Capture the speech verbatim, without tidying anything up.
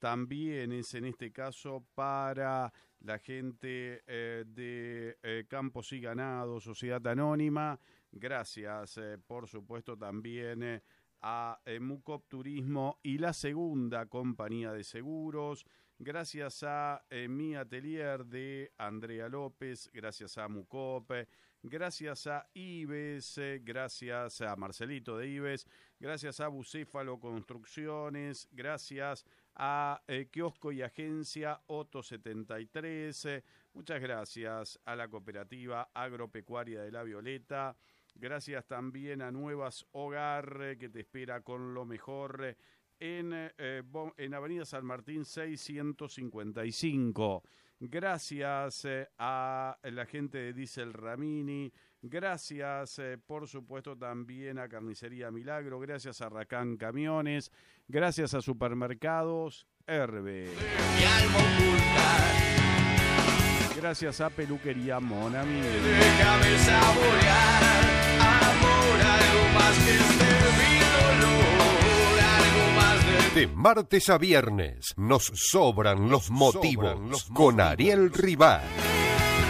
también es en este caso para la gente eh, de eh, Campos y Ganado, Sociedad Anónima. Gracias, eh, por supuesto, también eh, a eh, Mucop Turismo y la Segunda Compañía de Seguros. Gracias a eh, Mi Atelier de Andrea López, gracias a Mucop, gracias a Ives, eh, gracias a Marcelito de Ives, gracias a Bucéfalo Construcciones, gracias a eh, Kiosco y Agencia Otto setenta y tres, eh, muchas gracias a la Cooperativa Agropecuaria de La Violeta, gracias también a Nuevas Hogar, eh, que te espera con lo mejor, eh, En, eh, en Avenida San Martín seiscientos cincuenta y cinco. Gracias eh, a la gente de Diesel Ramini, gracias eh, por supuesto también a Carnicería Milagro, gracias a Racán Camiones, gracias a Supermercados Herbe, gracias a Peluquería Monami. Déjame saborear, amor, algo más que este mi dolor. De martes a viernes nos sobran los motivos, sobran los con motivos. Ariel Ribar.